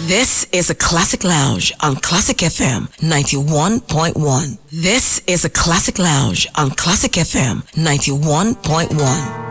This is a Classic Lounge on Classic FM 91.1. This is a Classic Lounge on Classic FM 91.1.